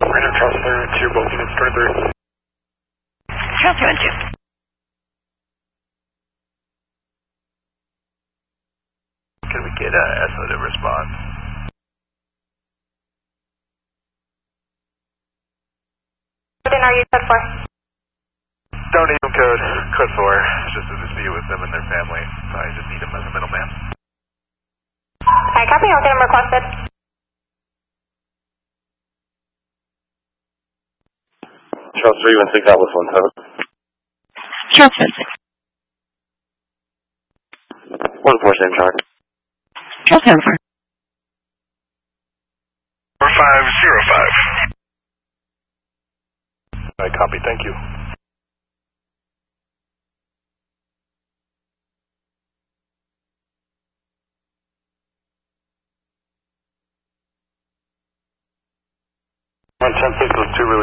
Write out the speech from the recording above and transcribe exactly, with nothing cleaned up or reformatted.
Random Transfer to both units twenty-three. Transfer two. Can we get a S O to respond? What are you set for? Don't need them code. Code four. Just a dispute with them and their family. So I just need them as a middleman. Alright, copy. I'll get them requested. Charles three one six Atlas one seven. Transfer six. One four same track. Transfer four. Four five zero five. Alright, copy. Thank you. one ten six was two